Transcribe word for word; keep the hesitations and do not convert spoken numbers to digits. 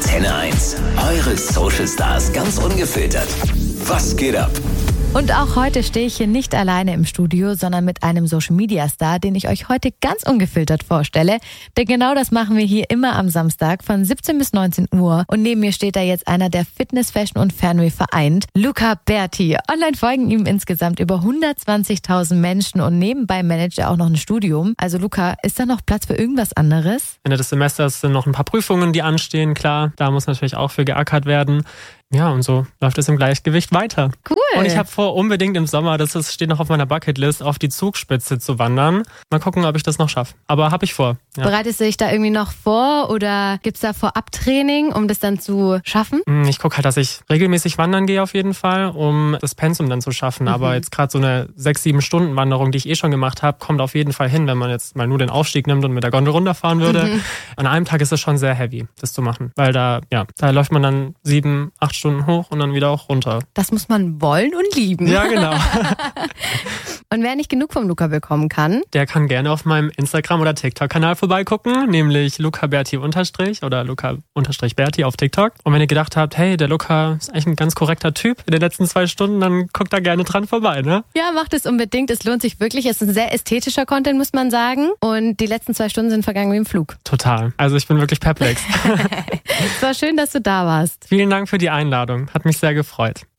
Antenne eins. Eure Social Stars ganz ungefiltert. Was geht ab? Und auch heute stehe ich hier nicht alleine im Studio, sondern mit einem Social-Media-Star, den ich euch heute ganz ungefiltert vorstelle. Denn genau das machen wir hier immer am Samstag von siebzehn bis neunzehn Uhr. Und neben mir steht da jetzt einer, der Fitness, Fashion und Fernweh vereint, Luca Berti. Online folgen ihm insgesamt über hundertzwanzigtausend Menschen und nebenbei managt er auch noch ein Studium. Also Luca, ist da noch Platz für irgendwas anderes? Ende des Semesters sind noch ein paar Prüfungen, die anstehen, klar. Da muss natürlich auch für geackert werden. Ja, und so läuft es im Gleichgewicht weiter. Cool. Und ich habe vor, unbedingt im Sommer, das ist, steht noch auf meiner Bucketlist, auf die Zugspitze zu wandern. Mal gucken, ob ich das noch schaffe. Aber habe ich vor. Ja. Bereitest du dich da irgendwie noch vor oder gibt's da Vorabtraining, um das dann zu schaffen? Ich gucke halt, dass ich regelmäßig wandern gehe auf jeden Fall, um das Pensum dann zu schaffen. Mhm. Aber jetzt gerade so eine sechs, sieben Stunden Wanderung, die ich eh schon gemacht habe, kommt auf jeden Fall hin, wenn man jetzt mal nur den Aufstieg nimmt und mit der Gondel runterfahren würde. Mhm. An einem Tag ist es schon sehr heavy, das zu machen. Weil da, ja, da läuft man dann sieben, acht Stunden hoch und dann wieder auch runter. Das muss man wollen und lieben. Ja, genau. Und wer nicht genug vom Luca bekommen kann, der kann gerne auf meinem Instagram- oder TikTok-Kanal vorbeigucken, nämlich lucaberti unterstrich oder luca-berti auf TikTok. Und wenn ihr gedacht habt, hey, der Luca ist eigentlich ein ganz korrekter Typ in den letzten zwei Stunden, dann guckt da gerne dran vorbei, ne? Ja, macht es unbedingt. Es lohnt sich wirklich. Es ist ein sehr ästhetischer Content, muss man sagen. Und die letzten zwei Stunden sind vergangen wie im Flug. Total. Also ich bin wirklich perplex. Es war schön, dass du da warst. Vielen Dank für die Einladung. Hat mich sehr gefreut.